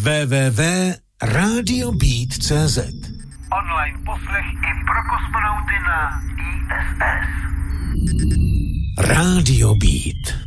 www.radiobeat.cz. Online poslech i pro kosmonauty na ISS. Radio Beat.